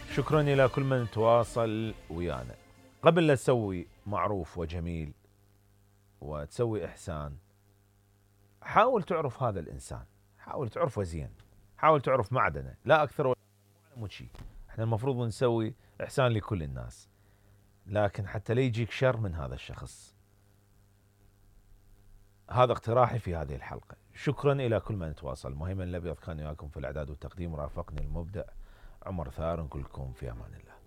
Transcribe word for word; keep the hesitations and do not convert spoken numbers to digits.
شكرا إلى كل من تواصل ويانا. قبل لا تسوي معروف وجميل وتسوي إحسان، حاول تعرف هذا الإنسان، حاول تعرفه زين، حاول تعرف معدنه، لا أكثر ولا مو شيء. احنا المفروض نسوي إحسان لكل الناس، لكن حتى لا يجيك شر من هذا الشخص. هذا اقتراحي في هذه الحلقة. شكرا إلى كل من تواصل. مهيمن الأبيض كان وياكم في الإعداد والتقديم، رافقني المبدع عمر ثار. نقول لكم في أمان الله.